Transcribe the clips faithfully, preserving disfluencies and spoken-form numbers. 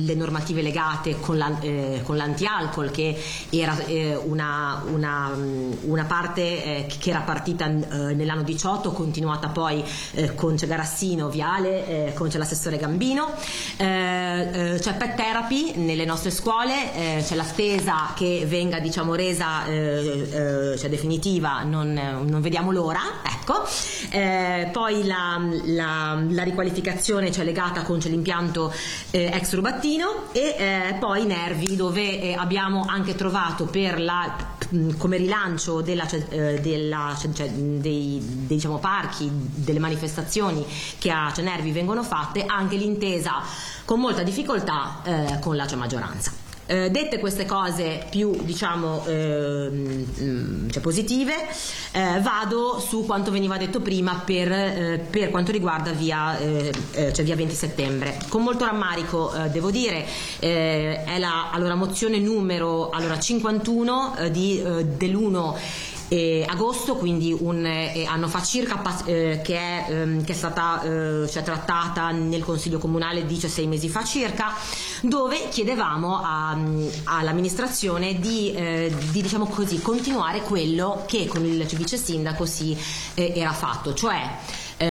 le normative legate con, la, eh, con l'anti-alcol, che era eh, una, una, una parte eh, che era partita eh, nell'anno diciotto, continuata poi eh, con c'è Garassino, Viale, eh, con c'è l'assessore Gambino, eh, eh, c'è pet therapy nelle nostre scuole, eh, c'è l'attesa che venga diciamo resa eh, eh, cioè definitiva, non, non vediamo l'ora, ecco. Eh, poi la, la, la riqualificazione cioè legata con c'è l'impianto eh, ex Rubattino, e eh, poi Nervi, dove eh, abbiamo anche trovato per la come rilancio della, eh, della, cioè, dei, dei diciamo parchi, delle manifestazioni che a cioè, Nervi vengono fatte, anche l'intesa con molta difficoltà eh, con la cioè, maggioranza. Eh, dette queste cose più diciamo eh, cioè positive, eh, vado su quanto veniva detto prima per, eh, per quanto riguarda via, eh, cioè via venti settembre. Con molto rammarico eh, devo dire, eh, è la allora, mozione numero allora, cinquantuno eh, di, eh, dell'primo Eh, agosto, quindi un eh, anno fa circa, eh, che, è, ehm, che è stata eh, cioè, trattata nel Consiglio Comunale diciassei mesi fa circa, dove chiedevamo a, all'amministrazione di, eh, di diciamo così, continuare quello che con il vice sindaco si eh, era fatto, cioè eh,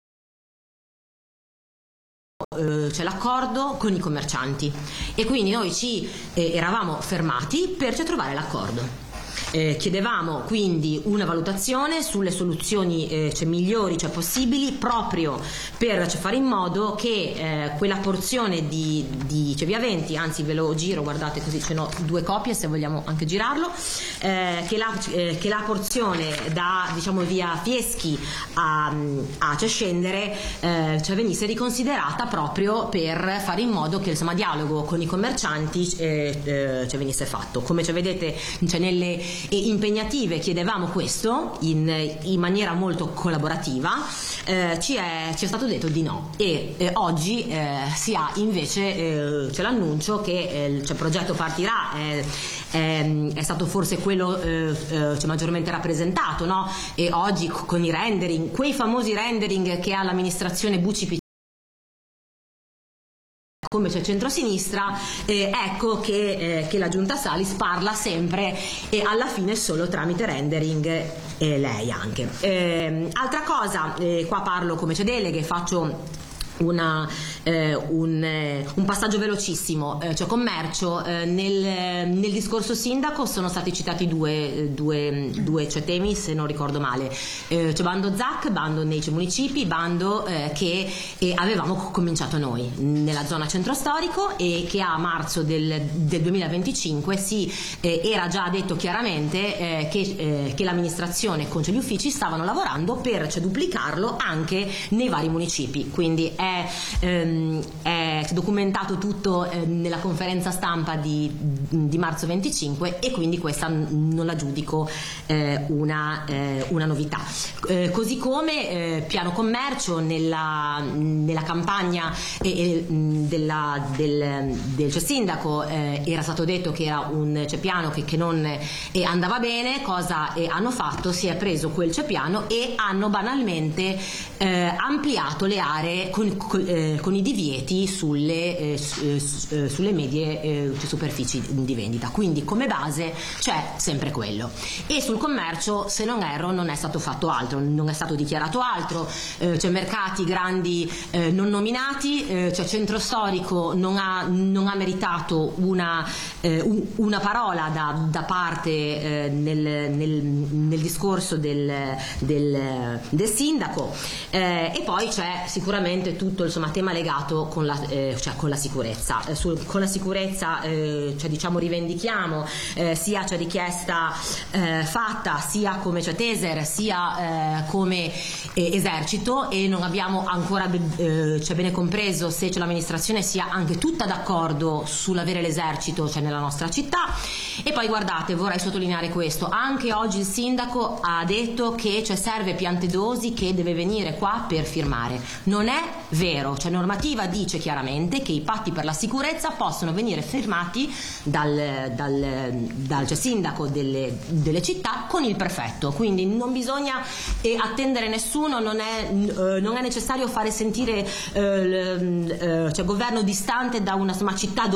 c'è l'accordo con i commercianti, e quindi noi ci eh, eravamo fermati per cioè, trovare l'accordo. Eh, chiedevamo quindi una valutazione sulle soluzioni eh, cioè, migliori cioè, possibili, proprio per cioè, fare in modo che eh, quella porzione di, di cioè, via venti, anzi ve lo giro, guardate così ce n'ho due copie se vogliamo anche girarlo, eh, che, la, eh, che la porzione da diciamo via Fieschi a, a cioè, scendere eh, cioè, venisse riconsiderata proprio per fare in modo che insomma dialogo con i commercianti eh, eh, cioè, venisse fatto. Come cioè, vedete cioè, nelle e impegnative chiedevamo questo in, in maniera molto collaborativa, eh, ci, è, ci è stato detto di no, e eh, oggi eh, si ha invece eh, c'è l'annuncio che eh, il cioè, progetto partirà, eh, eh, è stato forse quello eh, eh, cioè, maggiormente rappresentato, no? E oggi con i rendering, quei famosi rendering che ha l'amministrazione Bucci come c'è centrosinistra, eh, ecco che, eh, che la giunta Salis parla sempre e alla fine solo tramite rendering eh, lei anche. Eh, altra cosa, eh, qua parlo come c'è deleghe, faccio Una, eh, un, eh, un passaggio velocissimo, eh, cioè commercio, eh, nel, nel discorso sindaco sono stati citati due, due, due cioè temi se non ricordo male, eh, cioè bando Z A C, bando nei cioè, municipi, bando eh, che eh, avevamo cominciato noi nella zona centro storico e che a marzo del, del duemilaventicinque si eh, era già detto chiaramente eh, che, eh, che l'amministrazione con cioè, gli uffici stavano lavorando per cioè, duplicarlo anche nei vari municipi, quindi è È, ehm, è documentato tutto eh, nella conferenza stampa di, di marzo venticinque, e quindi questa non la giudico eh, una, eh, una novità. Eh, così come eh, piano commercio nella, nella campagna eh, eh, della, del, del cioè, sindaco eh, era stato detto che era un cioè, piano che, che non eh, andava bene. Cosa eh, hanno fatto? Si è preso quel cioè, piano e hanno banalmente eh, ampliato le aree con Con, eh, con i divieti sulle, eh, eh, sulle medie eh, superfici di vendita, quindi come base c'è sempre quello. E sul commercio, se non erro, non è stato fatto altro, non è stato dichiarato altro, eh, c'è mercati grandi eh, non nominati, eh, cioè centro storico non ha, non ha meritato una, eh, un, una parola da, da parte eh, nel, nel, nel discorso del, del, del sindaco, eh, e poi c'è sicuramente tutto tutto insomma tema legato con la, eh, cioè, con la sicurezza. Eh, sul, con la sicurezza eh, cioè, diciamo rivendichiamo eh, sia cioè, richiesta eh, fatta sia come cioè, Taser sia eh, come eh, esercito, e non abbiamo ancora eh, cioè, bene compreso se cioè, l'amministrazione sia anche tutta d'accordo sull'avere l'esercito cioè, nella nostra città. E poi guardate, vorrei sottolineare questo, anche oggi il sindaco ha detto che cioè, serve Piantedosi che deve venire qua per firmare. Non è vero, cioè normativa dice chiaramente che i patti per la sicurezza possono venire firmati dal, dal, dal cioè, sindaco delle, delle città con il prefetto, quindi non bisogna eh, attendere nessuno, non è, eh, non è necessario fare sentire eh, l, eh, cioè, governo distante da una insomma, città